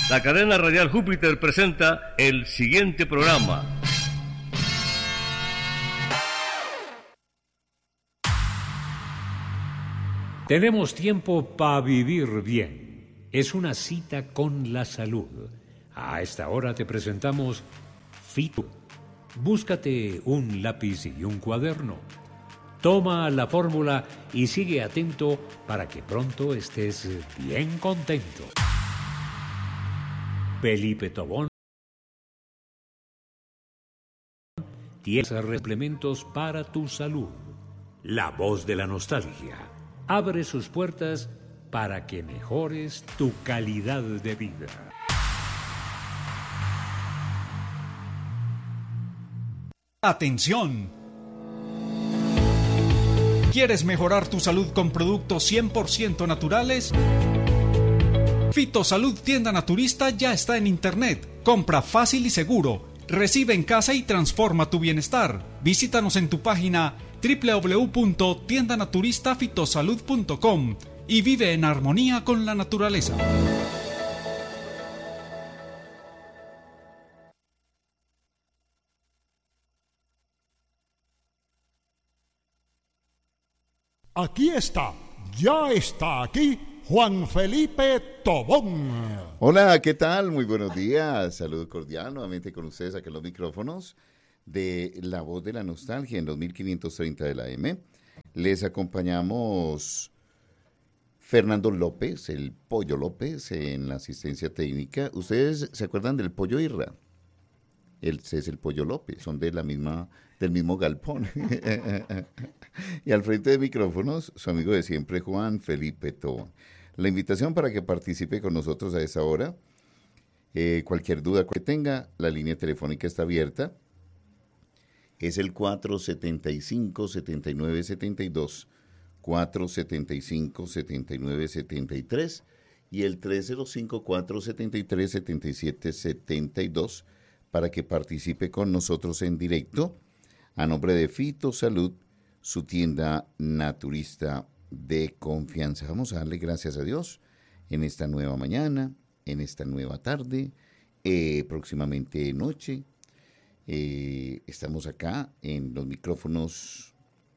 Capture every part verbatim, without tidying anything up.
La cadena radial Júpiter presenta el siguiente programa. Tenemos tiempo para vivir bien. Es una cita con la salud. A esta hora te presentamos Fito. Búscate un lápiz y un cuaderno. Toma la fórmula y sigue atento para que pronto estés bien contento. Felipe Tobón tiene suplementos para tu salud. La voz de la nostalgia abre sus puertas para que mejores tu calidad de vida. ¡Atención! ¿Quieres mejorar tu salud con productos cien por ciento naturales? Fitosalud Tienda Naturista ya está en internet. Compra fácil y seguro. Recibe en casa y transforma tu bienestar. Visítanos en tu página doble u doble u doble u punto tienda naturista fitosalud punto com y vive en armonía con la naturaleza. Aquí está, ya está aquí Juan Felipe Tobón. Hola, ¿qué tal? Muy buenos días. Saludo cordial nuevamente con ustedes aquí en los micrófonos de La Voz de la Nostalgia en dos mil quinientos treinta de la A M. Les acompañamos Fernando López, el Pollo López, en la asistencia técnica. ¿Ustedes se acuerdan del Pollo Irra? Él es el Pollo López, son de la misma, del mismo galpón. Y al frente de micrófonos, su amigo de siempre, Juan Felipe Tobón. La invitación para que participe con nosotros a esa hora. Eh, cualquier duda que tenga, la línea telefónica está abierta. Es el cuatro setenta y cinco, setenta y nueve setenta y dos, cuatro setenta y cinco, setenta y nueve setenta y tres y el tres cero cinco, cuatro setenta y tres, setenta y siete setenta y dos para que participe con nosotros en directo a nombre de Fitosalud, su tienda naturista de confianza. Vamos a darle gracias a Dios en esta nueva mañana, en esta nueva tarde, eh, próximamente noche. Eh, estamos acá en los micrófonos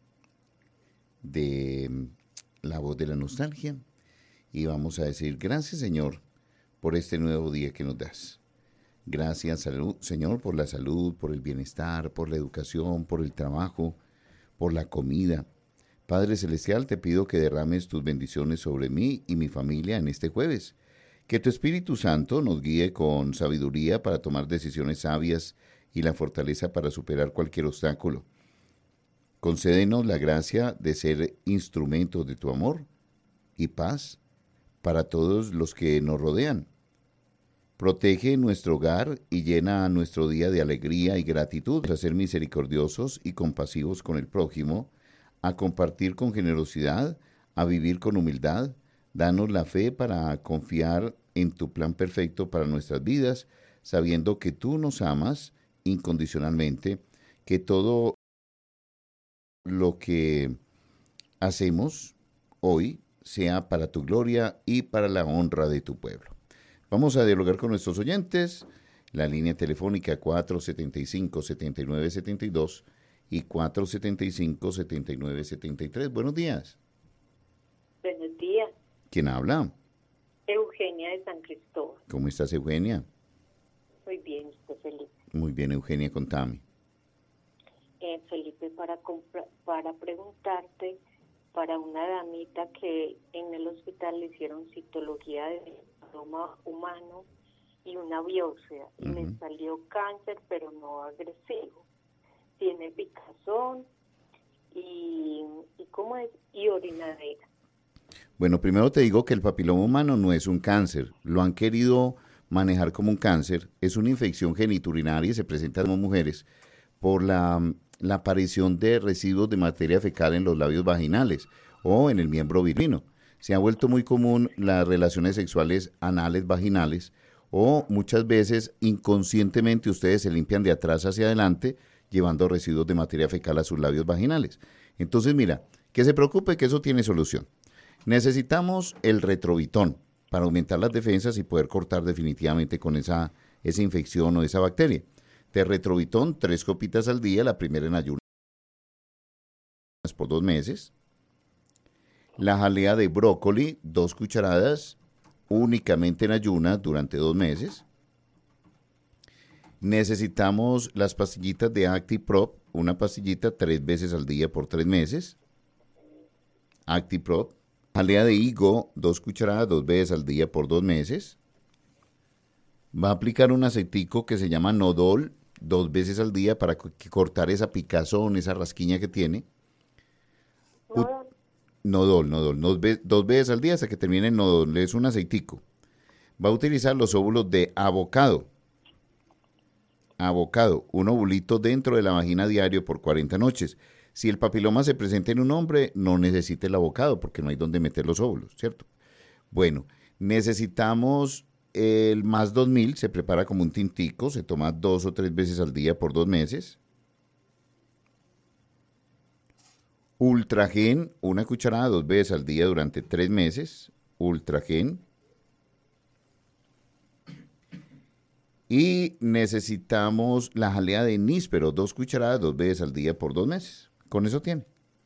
de La Voz de la Nostalgia y vamos a decir gracias, Señor, por este nuevo día que nos das. Gracias, salud, Señor, por la salud, por el bienestar, por la educación, por el trabajo, por la comida. Padre Celestial, te pido que derrames tus bendiciones sobre mí y mi familia en este jueves. Que tu Espíritu Santo nos guíe con sabiduría para tomar decisiones sabias y la fortaleza para superar cualquier obstáculo. Concédenos la gracia de ser instrumentos de tu amor y paz para todos los que nos rodean. Protege nuestro hogar y llena nuestro día de alegría y gratitud, a ser misericordiosos y compasivos con el prójimo, a compartir con generosidad, a vivir con humildad. Danos la fe para confiar en tu plan perfecto para nuestras vidas, sabiendo que tú nos amas incondicionalmente, que todo lo que hacemos hoy sea para tu gloria y para la honra de tu pueblo. Vamos a dialogar con nuestros oyentes. La línea telefónica cuatro setenta y cinco, setenta y nueve setenta y dos y cuatro setenta y cinco, setenta y nueve setenta y tres. Buenos días. Buenos días. ¿Quién habla? Eugenia de San Cristóbal. ¿Cómo estás, Eugenia? Muy bien, usted, Felipe. Muy bien, Eugenia, contame. Eh, Felipe, para, compra- para preguntarte, para una damita que en el hospital le hicieron citología de aroma humano y una biopsia, y uh-huh. le salió cáncer, pero no agresivo. Tiene picazón y, y ¿cómo es? Y orinadera. Bueno, primero te digo que el papiloma humano no es un cáncer. Lo han querido manejar como un cáncer. Es una infección geniturinaria y se presenta en mujeres por la, la aparición de residuos de materia fecal en los labios vaginales o en el miembro virino. Se ha vuelto muy común las relaciones sexuales anales vaginales o muchas veces inconscientemente ustedes se limpian de atrás hacia adelante llevando residuos de materia fecal a sus labios vaginales. Entonces, mira, que se preocupe que eso tiene solución. Necesitamos el retrovitón. para aumentar las defensas y poder cortar definitivamente con esa, esa infección o esa bacteria. Terretrovitón, tres copitas al día, la primera en ayunas por dos meses. La jalea de brócoli, dos cucharadas, únicamente en ayunas durante dos meses. Necesitamos las pastillitas de ActiProp, una pastillita tres veces al día por tres meses. ActiProp. Jalea de higo, dos cucharadas, dos veces al día por dos meses. Va a aplicar un aceitico que se llama Nodol, dos veces al día para cortar esa picazón, esa rasquiña que tiene. No, Nodol, Nodol, dos, ve- dos veces al día hasta que termine en Nodol, es un aceitico. Va a utilizar los óvulos de avocado. Avocado, un ovulito dentro de la vagina diario por cuarenta noches. Si el papiloma se presenta en un hombre, no necesita el avocado porque no hay donde meter los óvulos, ¿cierto? Bueno, necesitamos el más dos mil, se prepara como un tintico, se toma dos o tres veces al día por dos meses. Ultragen, una cucharada dos veces al día durante tres meses. Ultragen. Y necesitamos la jalea de níspero, dos cucharadas dos veces al día por dos meses. Con eso tiene.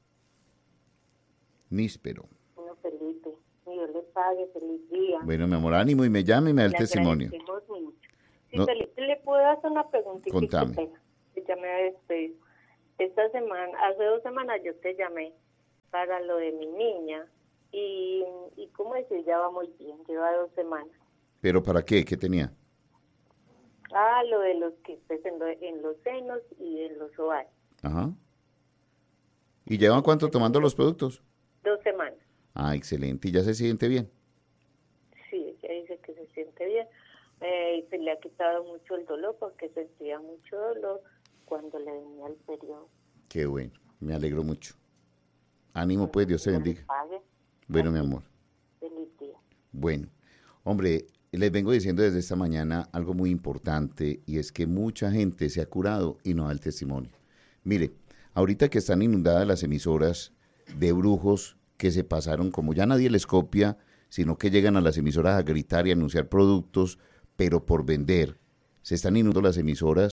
Níspero. bueno, Felipe, Dios le pague, feliz día. Bueno, mi amor, ánimo y me llame y me da el Le testimonio. agradecemos mucho. Sí, No. Felipe, ¿le puedo hacer una preguntita? Contame. Qué pena, que ya me despedir. Esta semana, hace dos semanas yo te llamé para lo de mi niña y, y como decir, ya va muy bien, lleva dos semanas. ¿Pero para qué? ¿Qué tenía? Ah, lo de los quistes en, lo- en los senos y en los ovarios. Ajá. ¿Y llevan cuánto tomando los productos? Dos semanas. Ah, excelente. ¿Y ya se siente bien? Sí, ella dice que se siente bien. Eh, y se le ha quitado mucho el dolor porque sentía mucho dolor cuando le venía el periodo. Qué bueno. Me alegro mucho. Ánimo, pues, Dios te Dios le bendiga. pague. Bueno, mi amor. Feliz día. Bueno, hombre, les vengo diciendo desde esta mañana algo muy importante y es que mucha gente se ha curado y no da el testimonio. Mire, ahorita que están inundadas las emisoras de brujos que se pasaron, como ya nadie les copia, sino que llegan a las emisoras a gritar y anunciar productos, pero por vender, se están inundando las emisoras,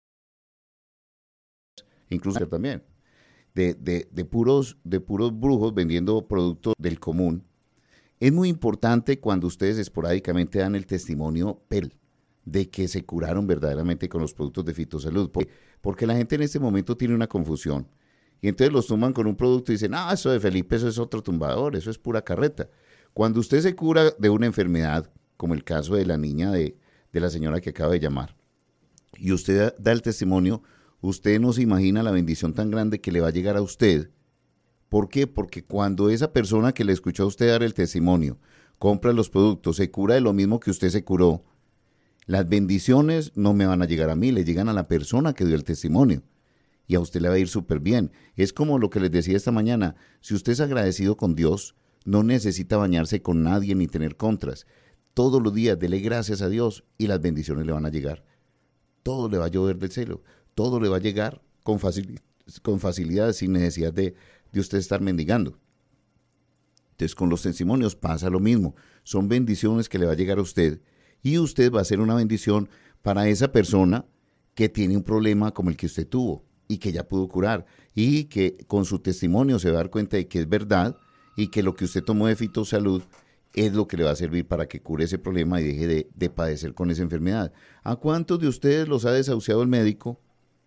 incluso también, de, de, de, puros, de puros brujos vendiendo productos del común. Es muy importante cuando ustedes esporádicamente dan el testimonio P E L de que se curaron verdaderamente con los productos de Fitosalud, porque, porque la gente en este momento tiene una confusión y entonces los tumban con un producto y dicen, ah, eso de Felipe, eso es otro tumbador, eso es pura carreta. Cuando usted se cura de una enfermedad, como el caso de la niña de, de la señora que acaba de llamar, y usted da, da el testimonio, usted no se imagina la bendición tan grande que le va a llegar a usted. ¿Por qué? Porque cuando esa persona que le escuchó a usted dar el testimonio compra los productos, se cura de lo mismo que usted se curó, las bendiciones no me van a llegar a mí, le llegan a la persona que dio el testimonio. Y a usted le va a ir súper bien. Es como lo que les decía esta mañana, si usted es agradecido con Dios, no necesita bañarse con nadie ni tener contras. Todos los días dele gracias a Dios y las bendiciones le van a llegar. Todo le va a llover del cielo, todo le va a llegar con, facil, con facilidad, sin necesidad de, de usted estar mendigando. Entonces con los testimonios pasa lo mismo, son bendiciones que le va a llegar a usted y usted va a ser una bendición para esa persona que tiene un problema como el que usted tuvo y que ya pudo curar y que con su testimonio se va a dar cuenta de que es verdad y que lo que usted tomó de Fitosalud es lo que le va a servir para que cure ese problema y deje de, de padecer con esa enfermedad. ¿A cuántos de ustedes los ha desahuciado el médico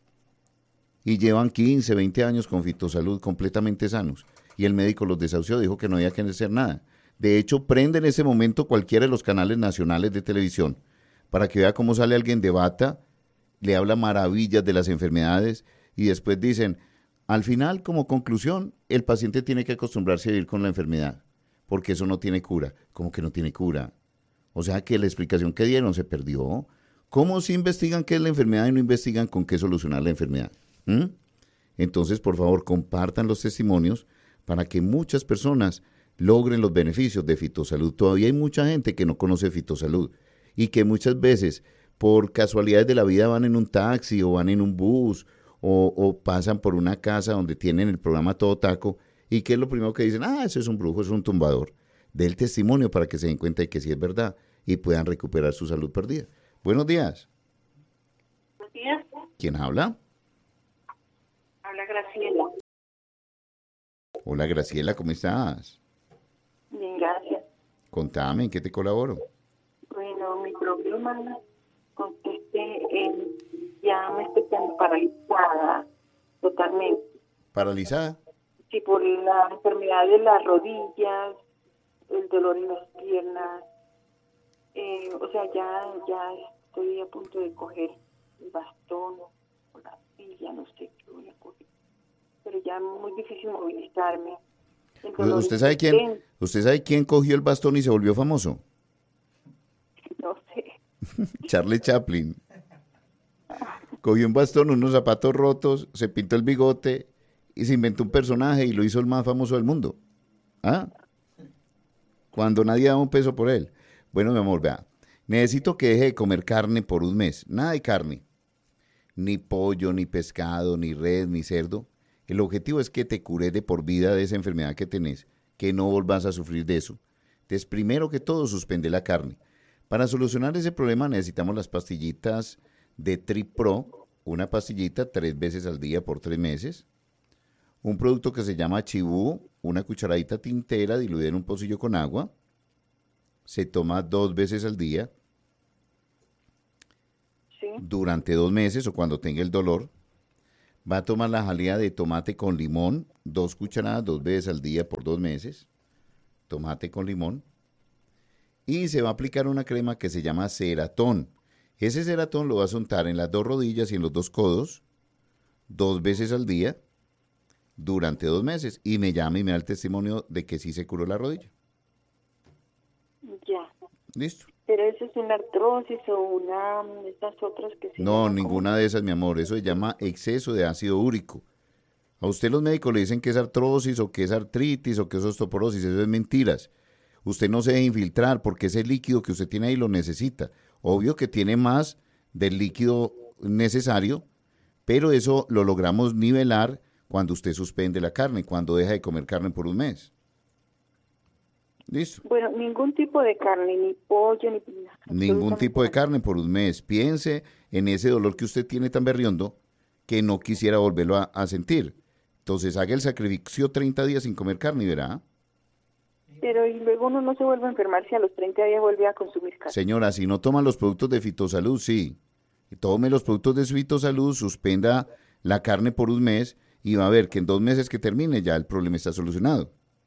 y llevan quince, veinte años con Fitosalud completamente sanos? Y el médico los desahució, dijo que no había que hacer nada. De hecho, prende en ese momento cualquiera de los canales nacionales de televisión para que vea cómo sale alguien de bata, le habla maravillas de las enfermedades y después dicen, al final, como conclusión, el paciente tiene que acostumbrarse a vivir con la enfermedad, porque eso no tiene cura. ¿Cómo que no tiene cura? O sea que la explicación que dieron se perdió. ¿Cómo si investigan qué es la enfermedad y no investigan con qué solucionar la enfermedad? ¿Mm? Entonces, por favor, compartan los testimonios para que muchas personas logren los beneficios de Fitosalud. Todavía hay mucha gente que no conoce Fitosalud y que muchas veces, por casualidades de la vida, van en un taxi o van en un bus o, o pasan por una casa donde tienen el programa Todo Taco y que es lo primero que dicen, ah, eso es un brujo, eso es un tumbador. dé el testimonio para que se den cuenta de que sí es verdad y puedan recuperar su salud perdida. Buenos días. Buenos días. ¿Quién habla? Habla Graciela. Hola Graciela, ¿cómo estás? Bien, gracias. Contame, ¿en qué te colaboro? Bueno, mi problema consiste en ya me estoy quedando paralizada totalmente. ¿Paralizada? Sí, por la enfermedad de las rodillas, el dolor en las piernas. Eh, o sea, ya ya estoy a punto de coger el bastón o la silla, no sé qué voy a coger. Pero ya es muy difícil movilizarme. El dolor ¿Usted es sabe quién, intenso. usted sabe quién cogió el bastón y se volvió famoso? No sé. Charlie Chaplin. Cogió un bastón, unos zapatos rotos, se pintó el bigote y se inventó un personaje y lo hizo el más famoso del mundo. ¿Ah? Cuando nadie daba un peso por él. Bueno, mi amor, vea. Necesito que deje de comer carne por un mes. Nada de carne. Ni pollo, ni pescado, ni res, ni cerdo. El objetivo es que te cures de por vida de esa enfermedad que tenés, que no volvás a sufrir de eso. Entonces, primero que todo, suspende la carne. Para solucionar ese problema necesitamos las pastillitas de Tripro, una pastillita tres veces al día por tres meses. Un producto que se llama Chibú, una cucharadita tintera diluida en un pocillo con agua. Se toma dos veces al día. Sí. Durante dos meses o cuando tenga el dolor. Va a tomar la jalea de tomate con limón, dos cucharadas, dos veces al día por dos meses. Tomate con limón. Y se va a aplicar una crema que se llama Ceratón. Ese Ceratón lo vas a untar en las dos rodillas y en los dos codos, dos veces al día, durante dos meses. Y me llama y me da el testimonio de que sí se curó la rodilla. Ya. ¿Listo? Pero eso es una artrosis o una de estas otras que se No, llaman ninguna de esas, mi amor. Eso se llama exceso de ácido úrico. A usted los médicos le dicen que es artrosis o que es artritis o que es osteoporosis. Eso es mentiras. Usted no se debe infiltrar porque ese líquido que usted tiene ahí lo necesita. Obvio que tiene más del líquido necesario, pero eso lo logramos nivelar cuando usted suspende la carne, cuando deja de comer carne por un mes. ¿Listo? Bueno, ningún tipo de carne, ni pollo, ni nada. Ningún tipo de Absolutamente carne por un mes. Piense en ese dolor que usted tiene tan berriondo que no quisiera volverlo a, a sentir. Entonces haga el sacrificio treinta días sin comer carne y verá. nada. Pero y luego uno no se vuelve a enfermar si a los treinta días vuelve a consumir carne. Señora, si no toma los productos de Fitosalud, sí. Tome los productos de Fitosalud, suspenda la carne por un mes y va a ver que en dos meses que termine ya el problema está solucionado.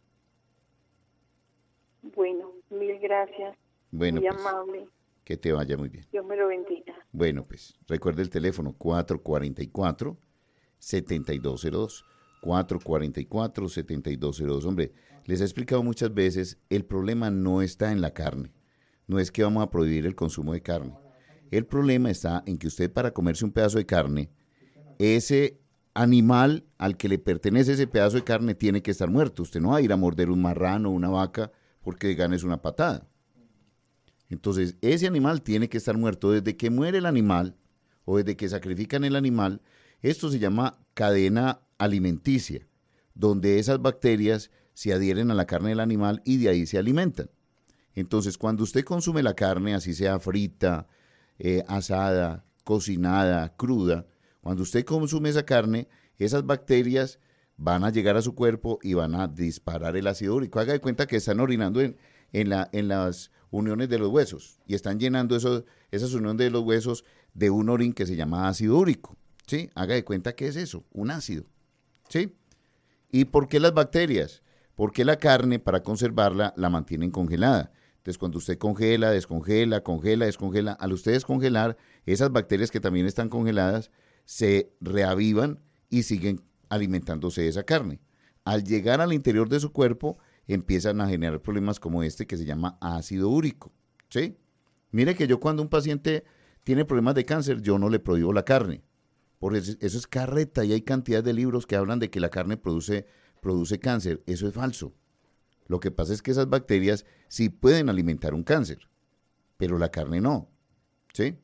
Bueno, mil gracias. Bueno, muy pues, amable. que te vaya muy bien. Dios me lo bendiga. Bueno, pues recuerde el teléfono cuatro cuatro cuatro, siete dos cero dos. cuatro cuatro cuatro, siete dos cero dos. Hombre, les he explicado muchas veces, el problema no está en la carne. No es que vamos a prohibir el consumo de carne. El problema está en que usted para comerse un pedazo de carne, ese animal al que le pertenece ese pedazo de carne tiene que estar muerto. Usted no va a ir a morder un marrano o una vaca porque ganes una patada. Entonces, ese animal tiene que estar muerto. Desde que muere el animal o desde que sacrifican el animal, esto se llama cadena alimenticia, donde esas bacterias se adhieren a la carne del animal y de ahí se alimentan. Entonces, cuando usted consume la carne, así sea frita, eh, asada, cocinada, cruda, cuando usted consume esa carne, esas bacterias van a llegar a su cuerpo y van a disparar el ácido úrico. Haga de cuenta que están orinando en, en, la, en las uniones de los huesos y están llenando eso, esas uniones de los huesos de un orín que se llama ácido úrico. ¿Sí? Haga de cuenta que es eso, un ácido. ¿Sí? ¿Y por qué las bacterias? Porque la carne, para conservarla, la mantienen congelada. Entonces, cuando usted congela, descongela, congela, descongela, al usted descongelar, esas bacterias que también están congeladas se reavivan y siguen alimentándose de esa carne. Al llegar al interior de su cuerpo, empiezan a generar problemas como este que se llama ácido úrico. ¿Sí? Mire que yo cuando un paciente tiene problemas de cáncer, yo no le prohíbo la carne. Porque eso es carreta y hay cantidad de libros que hablan de que la carne produce, produce cáncer. Eso es falso. Lo que pasa es que esas bacterias sí pueden alimentar un cáncer, pero la carne no. ¿Sí?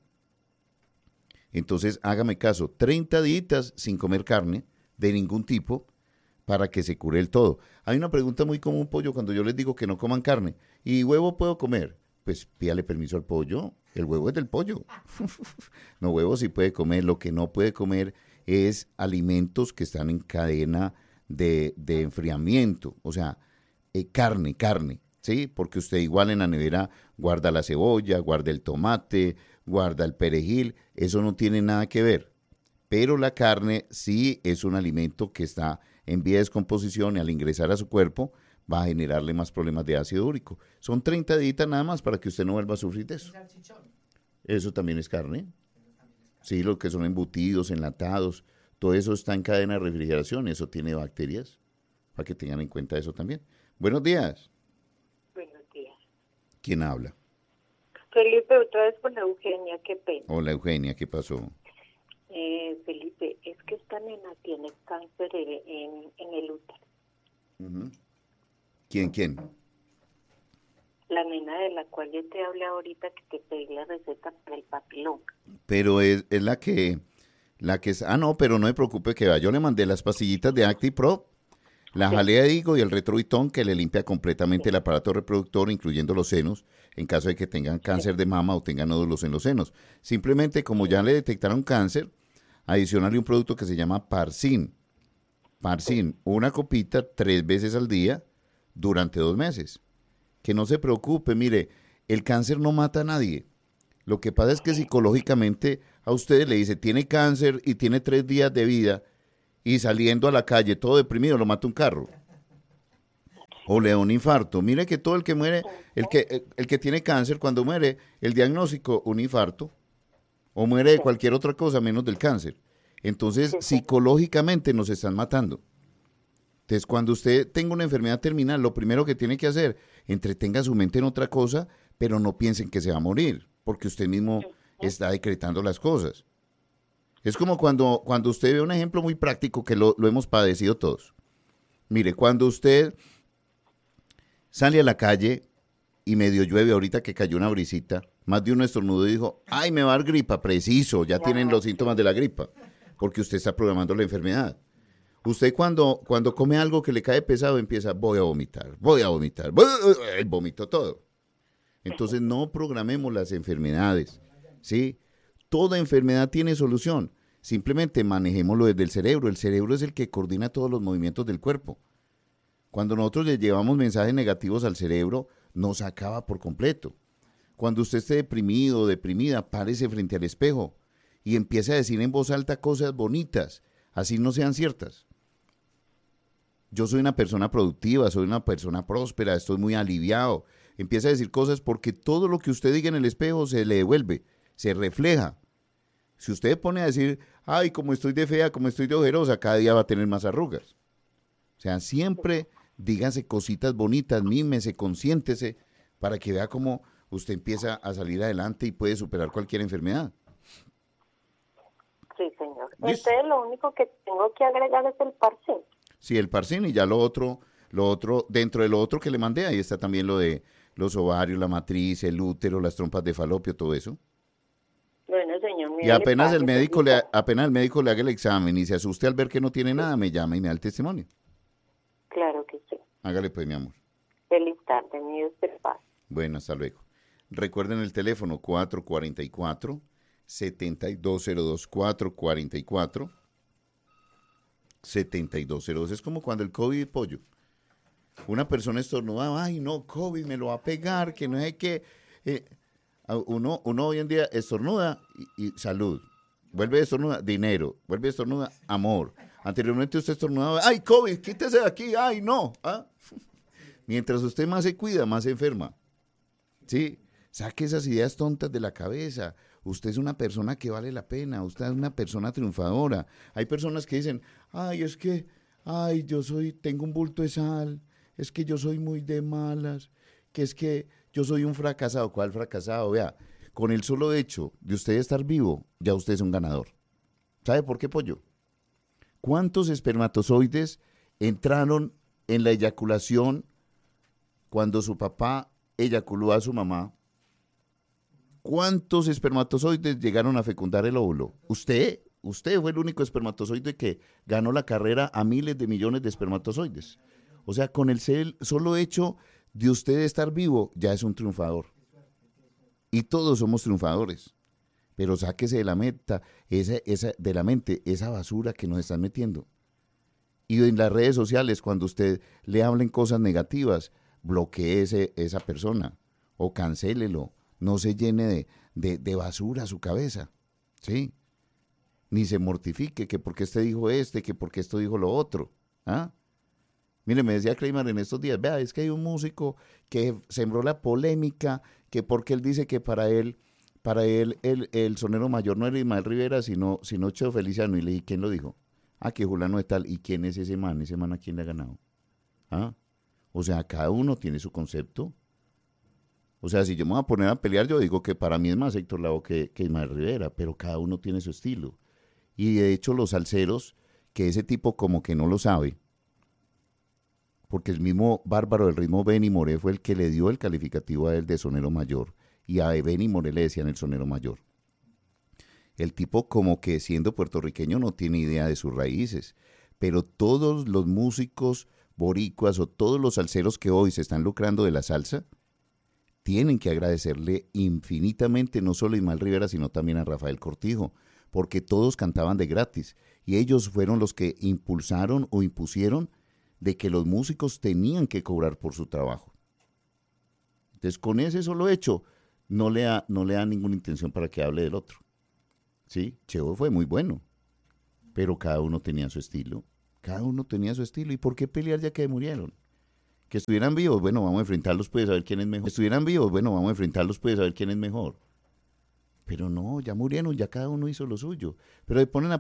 Entonces, hágame caso, treinta días sin comer carne de ningún tipo, para que se cure el todo. Hay una pregunta muy común, pollo, cuando yo les digo que no coman carne. ¿Y huevo puedo comer? Pues pídale permiso al pollo. El huevo es del pollo. No, huevo sí puede comer. Lo que no puede comer es alimentos que están en cadena de, de enfriamiento. O sea, eh, carne, carne, ¿sí? Porque usted igual en la nevera guarda la cebolla, guarda el tomate, guarda el perejil. Eso no tiene nada que ver. Pero la carne sí es un alimento que está en vía de descomposición y al ingresar a su cuerpo va a generarle más problemas de ácido úrico. Son treinta días nada más para que usted no vuelva a sufrir de eso. Eso también es carne. Sí, lo que son embutidos, enlatados, todo eso está en cadena de refrigeración, eso tiene bacterias, para que tengan en cuenta eso también. Buenos días. Buenos días. ¿Quién habla? Felipe, otra vez con Eugenia, qué pena. Hola Eugenia, ¿qué pasó? Eh, Felipe, es que esta nena tiene cáncer en, en el útero. Uh-huh. ¿Quién, quién? La nena de la cual yo te hablé ahorita, que te pedí la receta para el papiloma. Pero es, es la que, la que es, ah no, pero no me preocupe que va, yo le mandé las pastillitas de ActiPro, la Sí. jalea de higo y el retrovitón que le limpia completamente el aparato reproductor, incluyendo los senos, en caso de que tengan cáncer de mama o tengan nódulos en los senos. Simplemente, como ya le detectaron cáncer, adicionarle un producto que se llama Parsin. Parsin, una copita tres veces al día durante dos meses. Que no se preocupe, mire, el cáncer no mata a nadie. Lo que pasa es que psicológicamente a ustedes le dice, tiene cáncer y tiene tres días de vida, y saliendo a la calle todo deprimido lo mata un carro. O le da un infarto. Mire que todo el que muere, el que, el, el que tiene cáncer, cuando muere, el diagnóstico, un infarto, o muere de cualquier otra cosa menos del cáncer. Entonces, psicológicamente nos están matando. Entonces, cuando usted tenga una enfermedad terminal, lo primero que tiene que hacer, entretenga su mente en otra cosa, pero no piensen que se va a morir, porque usted mismo está decretando las cosas. Es como cuando, cuando usted ve un ejemplo muy práctico que lo, lo hemos padecido todos. Mire, cuando usted sale a la calle y medio llueve, ahorita que cayó una brisita, más de uno estornudo y dijo, ay, me va a dar gripa, preciso, ya tienen los síntomas de la gripa, porque usted está programando la enfermedad. Usted cuando, cuando come algo que le cae pesado empieza, voy a vomitar, voy a vomitar, voy a... vomito todo. Entonces no programemos las enfermedades, ¿sí? Toda enfermedad tiene solución, simplemente manejémoslo desde el cerebro. El cerebro es el que coordina todos los movimientos del cuerpo. Cuando nosotros le llevamos mensajes negativos al cerebro, nos acaba por completo. Cuando usted esté deprimido o deprimida, párese frente al espejo y empiece a decir en voz alta cosas bonitas, así no sean ciertas. Yo soy una persona productiva, soy una persona próspera, estoy muy aliviado. Empieza a decir cosas porque todo lo que usted diga en el espejo se le devuelve, se refleja. Si usted pone a decir, ay, como estoy de fea, como estoy de ojerosa, cada día va a tener más arrugas. O sea, siempre dígase cositas bonitas, mímese, consiéntese, para que vea cómo usted empieza a salir adelante y puede superar cualquier enfermedad. Sí, señor. ¿Listo? Entonces, lo único que tengo que agregar es el Parsin. Sí, el Parsin y ya lo otro, lo otro, dentro de lo otro que le mandé, ahí está también lo de los ovarios, la matriz, el útero, las trompas de falopio, todo eso. Bueno, señor. Y apenas el médico le, apenas el médico le haga el examen y se asuste al ver que no tiene nada, me llama y me da el testimonio. Claro que sí. Hágale pues, mi amor. Feliz tarde, mi Dios te paz. Bueno, hasta luego. Recuerden el teléfono cuatro cuatro cuatro, siete dos cero dos, cuatro cuatro cuatro, siete dos cero dos. Es como cuando el COVID, pollo. Una persona estornudaba, ay no, COVID me lo va a pegar, que no sé qué. Eh, uno, uno hoy en día estornuda y, y salud. Vuelve a estornuda, dinero. Vuelve a estornuda, amor. Anteriormente usted estornudaba, ay COVID, quítese de aquí, ay no. ¿Ah? Mientras usted más se cuida, más se enferma. Sí, saque esas ideas tontas de la cabeza. Usted es una persona que vale la pena, usted es una persona triunfadora. Hay personas que dicen, ay, es que, ay, yo soy, tengo un bulto de sal, es que yo soy muy de malas, que es que yo soy un fracasado. ¿Cuál fracasado? Vea, con el solo hecho de usted estar vivo, ya usted es un ganador. ¿Sabe por qué, pollo? ¿Cuántos espermatozoides entraron en la eyaculación cuando su papá eyaculó a su mamá? ¿Cuántos espermatozoides llegaron a fecundar el óvulo? Usted, usted fue el único espermatozoide que ganó la carrera a miles de millones de espermatozoides. O sea, con el cel, solo hecho de usted estar vivo, ya es un triunfador. Y todos somos triunfadores. Pero sáquese de la, meta, esa, esa, de la mente esa basura que nos están metiendo. Y en las redes sociales, cuando usted le hablen cosas negativas, bloquee ese, esa persona o cancélelo. No se llene de, de, de basura su cabeza, ¿sí? Ni se mortifique que porque este dijo este, que porque esto dijo lo otro. ¿Ah? Mire, me decía Cleymar en estos días, vea, es que hay un músico que sembró la polémica, que porque él dice que para él, para él el, el sonero mayor no era Ismael Rivera, sino, sino Cheo Feliciano. Y le dije, ¿quién lo dijo? Ah, que Julano de tal. ¿Y quién es ese man? ¿Ese man a quién le ha ganado? ¿Ah? O sea, cada uno tiene su concepto. O sea, si yo me voy a poner a pelear, yo digo que para mí es más Héctor Lavoe que, que Ismael Rivera, pero cada uno tiene su estilo. Y de hecho los salseros, que ese tipo como que no lo sabe, porque el mismo bárbaro del ritmo Benny Moré fue el que le dio el calificativo a él de sonero mayor, y a Benny Moré le decían el sonero mayor. El tipo como que siendo puertorriqueño no tiene idea de sus raíces, pero todos los músicos boricuas o todos los salseros que hoy se están lucrando de la salsa, tienen que agradecerle infinitamente no solo a Ismael Rivera, sino también a Rafael Cortijo, porque todos cantaban de gratis, y ellos fueron los que impulsaron o impusieron de que los músicos tenían que cobrar por su trabajo. Entonces, con ese solo hecho, no le da, no le da ninguna intención para que hable del otro. Sí, Cheo fue muy bueno, pero cada uno tenía su estilo, cada uno tenía su estilo, ¿y por qué pelear ya que murieron? Que estuvieran vivos, bueno, vamos a enfrentarlos, pues, a ver quién es mejor. Que estuvieran vivos, bueno, vamos a enfrentarlos, pues, a ver quién es mejor. Pero no, ya murieron, ya cada uno hizo lo suyo. Pero se ponen a